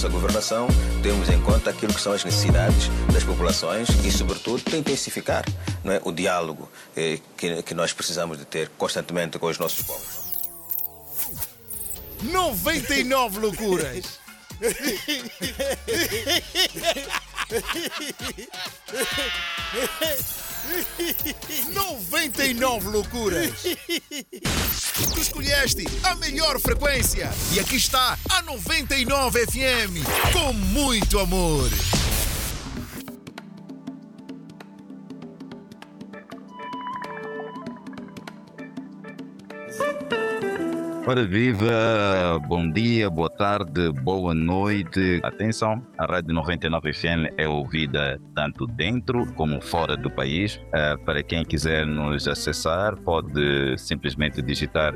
A governação, temos em conta aquilo que são as necessidades das populações e, sobretudo, de intensificar, não é, o diálogo que nós precisamos de ter constantemente com os nossos povos. 99 loucuras! 99 loucuras! Tu escolheste a melhor frequência e aqui está a 99 FM com muito amor. Ora viva, bom dia, boa tarde, boa noite. Atenção, a Rádio 99 FM é ouvida tanto dentro como fora do país. Para quem quiser nos acessar, pode simplesmente digitar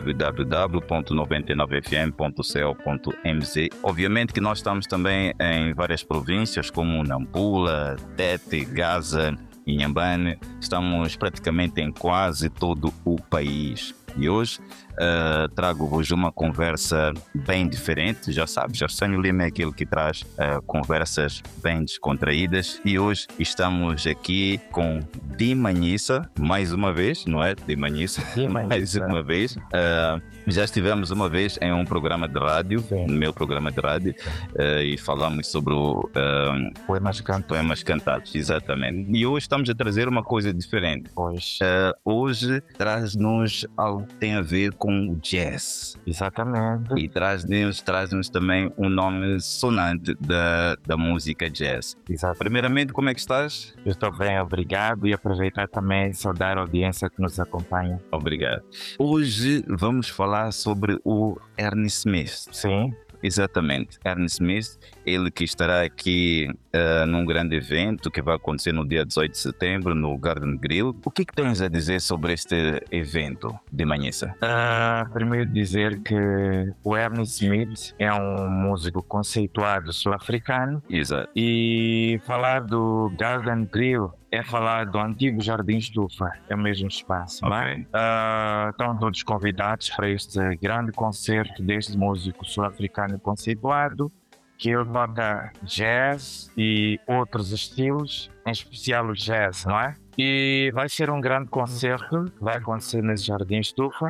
www.99fm.co.mz. Obviamente que nós estamos também em várias províncias como Nampula, Tete, Gaza, Inhambane. Estamos praticamente em quase todo o país. E hoje trago-vos uma conversa bem diferente. Já sabes, Arsenio Lima é aquele que traz conversas bem descontraídas. E hoje estamos aqui com Di Manhissa, mais uma vez, não é? Di Manhissa, mais uma vez. Já estivemos uma vez em um programa de rádio, no meu programa de rádio, e falamos sobre poemas cantados, exatamente. E hoje estamos a trazer uma coisa diferente. Hoje traz-nos algo que tem a ver com o jazz. Exatamente. E traz-nos também um nome sonante da música jazz. Exato. Primeiramente, como é que estás? Eu estou bem, obrigado. E aproveitar também e saudar a audiência que nos acompanha. Obrigado. Hoje vamos falar sobre o Ernie Smith. Sim. Exatamente, Ernie Smith, ele que estará aqui num grande evento que vai acontecer no dia 18 de setembro no Garden Grill. O que tens a dizer sobre este evento, Di Manhissa? Primeiro dizer que o Ernie Smith é um músico conceituado sul-africano. Exato. E falar do Garden Grill é falar do antigo Jardim Estufa, é o mesmo espaço. Okay. Estão todos convidados para este grande concerto deste músico sul-africano conceituado, que ele toca jazz e outros estilos, em especial o jazz, não é? E vai ser um grande concerto, vai acontecer nesse Jardim Estufa.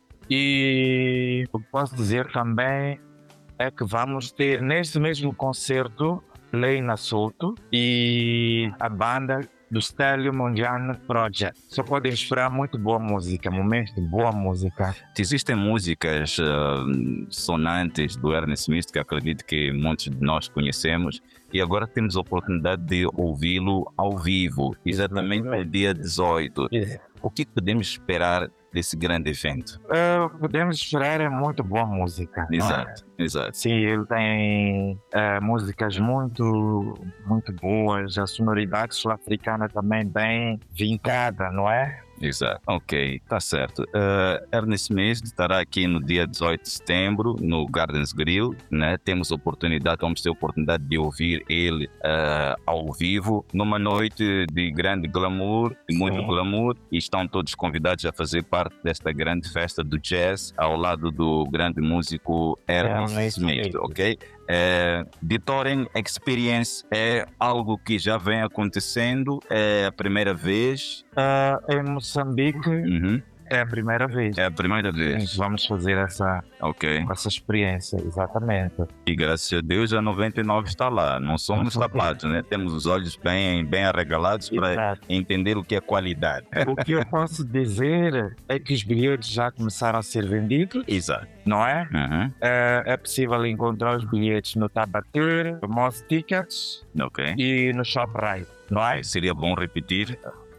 E o que posso dizer também é que vamos ter neste mesmo concerto Leina Souto e a banda do Stélio Mondiano Project. Só podem esperar muito boa música, momentos de boa música. Existem músicas sonantes do Ernie Smith que acredito que muitos de nós conhecemos e agora temos a oportunidade de ouvi-lo ao vivo, exatamente no dia 18. O que podemos esperar desse grande evento? Podemos esperar é muito boa música. Exato, exato. Sim, ele tem músicas muito boas, a sonoridade sul-africana também bem vincada, não é? Exato, ok, tá certo. Ernie Smith estará aqui no dia 18 de setembro no Gardens Grill, né? Vamos ter a oportunidade de ouvir ele ao vivo numa noite de grande glamour, de muito glamour, e estão todos convidados a fazer parte desta grande festa do jazz ao lado do grande músico Ernie Smith, ok? The Touring Experience é algo que já vem acontecendo, é a primeira vez? Em Moçambique é a primeira vez. É a primeira vez. Vamos fazer essa experiência, exatamente. E graças a Deus a 99 está lá, não somos tapados, né? Temos os olhos bem arregalados para entender o que é qualidade. O que eu posso dizer é que os bilhetes já começaram a ser vendidos. Exato. Não é? É possível encontrar os bilhetes no Tabatur, no Moss Tickets e no ShopRite, não é? Seria bom repetir.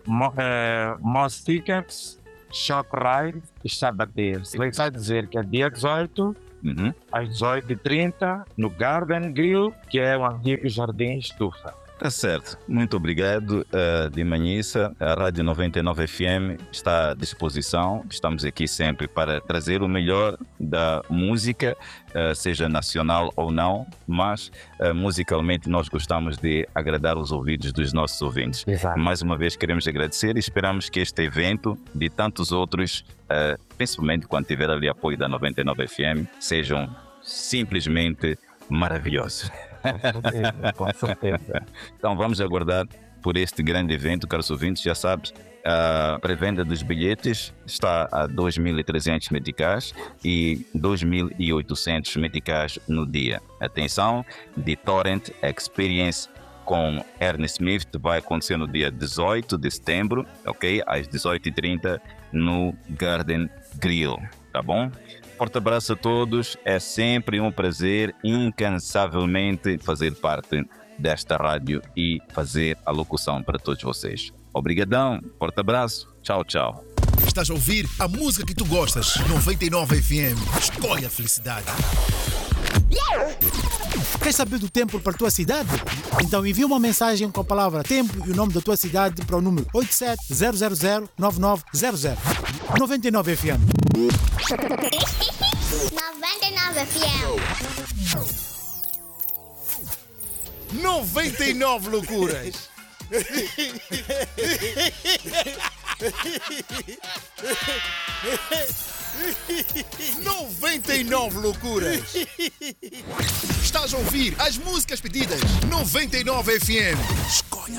Moss Tickets, ShopRite e Tabatur. Ele vai dizer que é dia 18, às 18h30, no Garden Grill, que é o antigo Jardim Estufa. Tá certo. Muito obrigado, Di Manhissa. A Rádio 99 FM está à disposição. Estamos aqui sempre para trazer o melhor da música, seja nacional ou não, mas musicalmente nós gostamos de agradar os ouvidos dos nossos ouvintes. Exato. Mais uma vez queremos agradecer e esperamos que este evento, de tantos outros, principalmente quando tiver ali apoio da 99 FM, sejam simplesmente maravilhoso. Com certeza. Então vamos aguardar por este grande evento, caros ouvintes. Já sabes, a pré-venda dos bilhetes está a 2.300 meticais e 2.800 meticais no dia. Atenção, The Torrent Experience com Ernie Smith vai acontecer no dia 18 de setembro, ok? Às 18h30 no Garden Grill, tá bom? Forte abraço a todos, é sempre um prazer incansavelmente fazer parte desta rádio e fazer a locução para todos vocês. Obrigadão, forte abraço, tchau, tchau. Estás a ouvir a música que tu gostas. 99 FM. Escolhe a felicidade. Queres saber do tempo para a tua cidade? Então envia uma mensagem com a palavra tempo e o nome da tua cidade para o número 87-000-9900. 99 FM. 99 FM. 99 loucuras. 99 loucuras. Estás a ouvir as músicas pedidas. 99 FM. Escolha